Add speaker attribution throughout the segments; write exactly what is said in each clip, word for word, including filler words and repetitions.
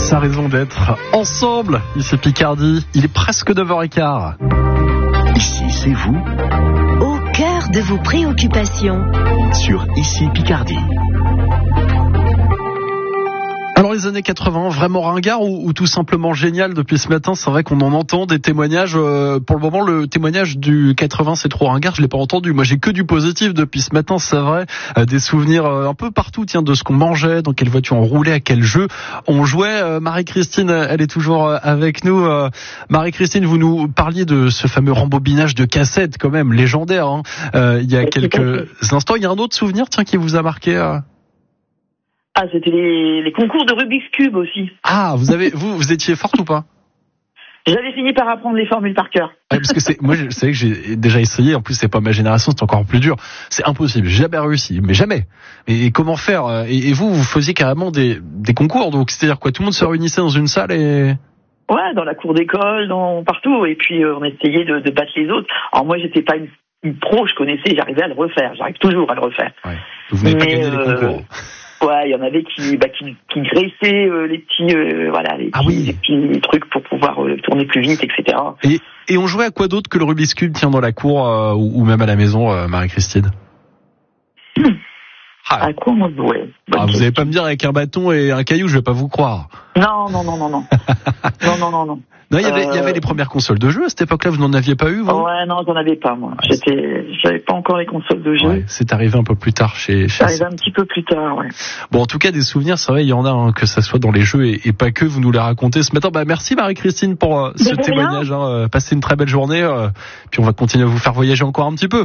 Speaker 1: sa raison d'être ensemble. Ici Picardie, il est presque neuf heures quinze.
Speaker 2: Ici, c'est vous.
Speaker 3: Au cœur de vos préoccupations.
Speaker 2: Sur Ici Picardie.
Speaker 1: Alors les années quatre-vingts, vraiment ringard ou, ou tout simplement génial depuis ce matin? C'est vrai qu'on en entend des témoignages. Euh, pour le moment, le témoignage du quatre-vingts, c'est trop ringard, je l'ai pas entendu. Moi, j'ai que du positif depuis ce matin, c'est vrai. Euh, des souvenirs euh, un peu partout, tiens, de ce qu'on mangeait, dans quelle voiture on roulait, à quel jeu on jouait. Euh, Marie-Christine, elle est toujours euh, avec nous. Euh, Marie-Christine, vous nous parliez de ce fameux rembobinage de cassettes, quand même, légendaire, hein, euh, il y a quelques instants. Il y a un autre souvenir, tiens, qui vous a marqué euh...
Speaker 4: Ah, c'était les, les concours de Rubik's Cube aussi.
Speaker 1: Ah, vous avez, vous, vous étiez forte ou pas?
Speaker 4: J'avais fini par apprendre les formules par cœur.
Speaker 1: Ouais, parce que c'est, moi, je sais que j'ai déjà essayé. En plus, c'est pas ma génération, c'est encore plus dur. C'est impossible. J'ai jamais réussi, mais jamais. Et, et comment faire? et, et vous, vous faisiez carrément des, des concours, donc c'est-à-dire quoi? Tout le monde se réunissait dans une salle et...
Speaker 4: Ouais, dans la cour d'école, dans partout. Et puis euh, on essayait de, de battre les autres. Alors moi, j'étais pas une, une pro, je connaissais, j'arrivais à le refaire. J'arrive toujours à le refaire. Ouais.
Speaker 1: Vous n'avez pas gagné
Speaker 4: euh,
Speaker 1: les concours.
Speaker 4: Ouais, il y en avait qui, bah, qui, qui graissaient euh, les petits, euh, voilà, les,
Speaker 1: ah
Speaker 4: petits,
Speaker 1: oui.
Speaker 4: les petits trucs pour pouvoir euh, tourner plus vite, et cetera.
Speaker 1: Et, et on jouait à quoi d'autre que le Rubik's Cube, tiens, dans la cour euh, ou, ou même à la maison, euh, Marie-Christine?
Speaker 4: Mmh. Ah. À quoi on jouait?
Speaker 1: Ah, vous n'allez pas me dire avec un bâton et un caillou, je vais pas vous croire.
Speaker 4: Non, non, non, non, non. non, non, non, non.
Speaker 1: Non, il y avait,
Speaker 4: euh...
Speaker 1: il y avait les premières consoles de jeu à cette époque-là, vous n'en aviez pas eu, vous?
Speaker 4: Ouais, non, j'en avais pas, moi. Ouais, J'étais, j'avais pas encore les consoles de jeu.
Speaker 1: Ouais, c'est arrivé un peu plus tard chez, chez...
Speaker 4: C'est arrivé un petit peu plus tard, ouais.
Speaker 1: Bon, en tout cas, des souvenirs, c'est vrai, il y en a, hein, que ça soit dans les jeux et, et pas que, vous nous les racontez ce matin. Bah, merci Marie-Christine pour euh, ce témoignage, hein, passez une très belle journée, euh, puis on va continuer à vous faire voyager encore un petit peu.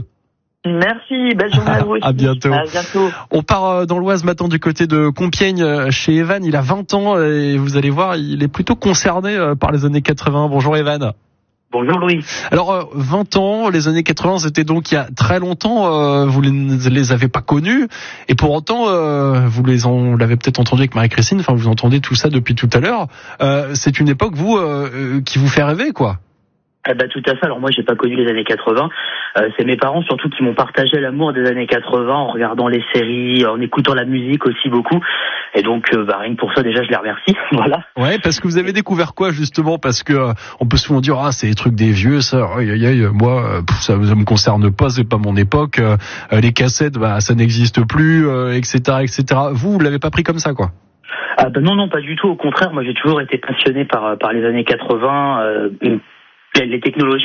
Speaker 4: Merci, belle journée à vous aussi.
Speaker 1: À bientôt.
Speaker 4: À bientôt.
Speaker 1: On part dans l'Oise maintenant du côté de Compiègne chez Evan. Il a vingt ans et vous allez voir, il est plutôt concerné par les années quatre-vingts. Bonjour Evan.
Speaker 5: Bonjour Louis.
Speaker 1: Alors vingt ans, les années quatre-vingts, c'était donc il y a très longtemps. Vous ne les avez pas connus et pour autant, vous les en, l'avez peut-être entendu avec Marie-Christine. Enfin, vous entendez tout ça depuis tout à l'heure. C'est une époque vous qui vous fait rêver, quoi.
Speaker 5: Eh ben, tout à fait. Alors moi, j'ai pas connu les années quatre-vingts. Euh, c'est mes parents surtout qui m'ont partagé l'amour des années quatre-vingts en regardant les séries, en écoutant la musique aussi beaucoup. Et donc, euh, bah, rien que pour ça, déjà, je les remercie. Voilà.
Speaker 1: Ouais, parce que vous avez découvert quoi justement? Parce que euh, on peut souvent dire ah c'est les trucs des vieux, ça. Aïe aïe aïe. Moi, pff, ça, ça me concerne pas, c'est pas mon époque. Euh, les cassettes, bah ça n'existe plus, euh, et cetera, et cetera. Vous, vous l'avez pas pris comme ça, quoi?
Speaker 5: Ah ben non non pas du tout. Au contraire, moi j'ai toujours été passionné par par les années quatre-vingts. Euh, les technologies